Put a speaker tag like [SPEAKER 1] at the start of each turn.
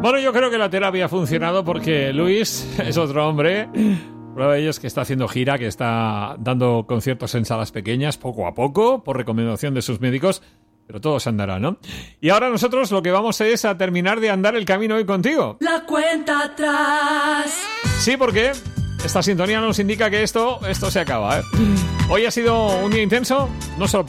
[SPEAKER 1] Bueno, yo creo que la terapia ha funcionado porque Luis es otro hombre. Prueba de ello es que está haciendo gira, que está dando conciertos en salas pequeñas poco a poco, por recomendación de sus médicos, pero todo se andará, ¿no? Y ahora nosotros lo que vamos es a terminar de andar el camino hoy contigo.
[SPEAKER 2] La cuenta atrás.
[SPEAKER 1] Sí, porque esta sintonía nos indica que esto se acaba, ¿eh? Hoy ha sido un día intenso, no solo